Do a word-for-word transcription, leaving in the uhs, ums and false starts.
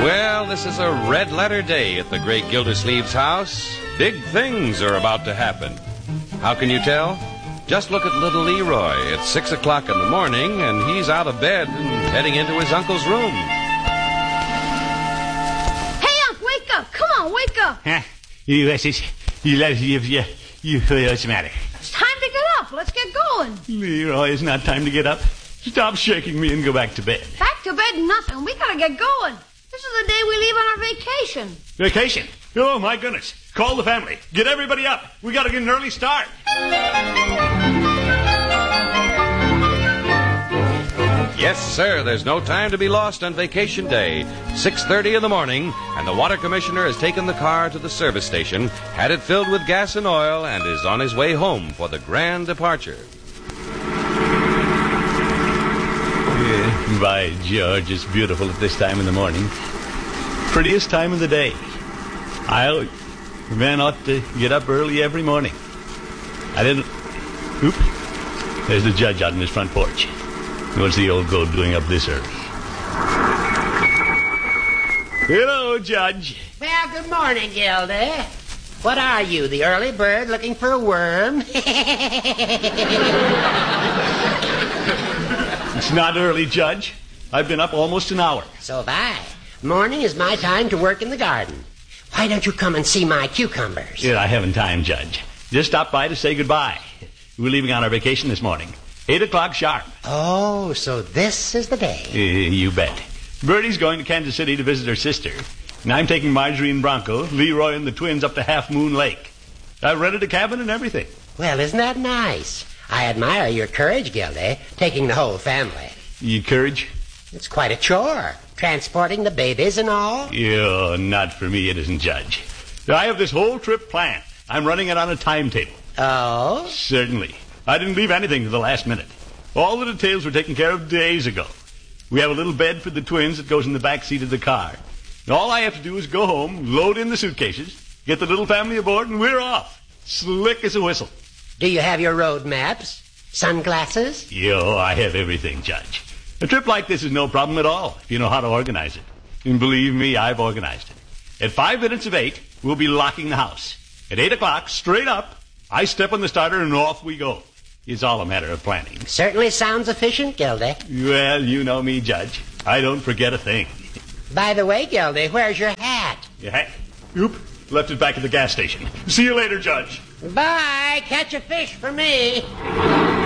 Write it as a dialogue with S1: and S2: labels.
S1: Well, this is a red-letter day at the great Gildersleeve's house. Big things are about to happen. How can you tell? Just look at little Leroy. It's six o'clock in the morning, and he's out of bed and heading into his uncle's room.
S2: Hey, Unc, wake up. Come on, wake up.
S3: Huh? You, uh, you, you, you, you, what's the matter?
S2: It's time to get up. Let's get going.
S3: Leroy, it's not time to get up. Stop shaking me and go back to bed.
S2: Back to bed, nothing. We gotta get going. This is the day we leave on our vacation.
S3: Vacation? Oh, my goodness. Call the family. Get everybody up. We gotta get an early start.
S1: Yes, sir, there's no time to be lost on vacation day. six thirty in the morning, and the water commissioner has taken the car to the service station, had it filled with gas and oil, and is on his way home for the grand departure.
S3: Yeah, by George, it's beautiful at this time in the morning. Prettiest time of the day. I, man ought to get up early every morning. I didn't... Oop. There's the judge out on his front porch. What's the old goat doing up this early? Hello, Judge.
S4: Well, good morning, Gildy. What are you, the early bird looking for a worm?
S3: It's not early, Judge. I've been up almost an hour.
S4: So have I. Morning is my time to work in the garden. Why don't you come and see my cucumbers?
S3: Yeah, I haven't time, Judge. Just stopped by to say goodbye. We're leaving on our vacation this morning. Eight o'clock sharp.
S4: Oh, so this is the day.
S3: Uh, you bet. Bertie's going to Kansas City to visit her sister. And I'm taking Marjorie and Bronco, Leroy and the twins up to Half Moon Lake. I've rented a cabin and everything.
S4: Well, isn't that nice? I admire your courage, Gildy, taking the whole family.
S3: You courage?
S4: It's quite a chore, transporting the babies and all.
S3: Yeah, not for me, it isn't, Judge. I have this whole trip planned. I'm running it on a timetable.
S4: Oh?
S3: Certainly. I didn't leave anything to the last minute. All the details were taken care of days ago. We have a little bed for the twins that goes in the back seat of the car. And all I have to do is go home, load in the suitcases, get the little family aboard, and we're off. Slick as a whistle.
S4: Do you have your road maps? Sunglasses?
S3: Yo, I have everything, Judge. A trip like this is no problem at all if you know how to organize it. And believe me, I've organized it. At five minutes of eight, we'll be locking the house. At eight o'clock, straight up, I step on the starter and off we go. It's all a matter of planning.
S4: Certainly sounds efficient, Gildy.
S3: Well, you know me, Judge. I don't forget a thing.
S4: By the way, Gildy, where's your hat?
S3: Your hat? Oop, left it back at the gas station. See you later, Judge.
S4: Bye. Catch a fish for me.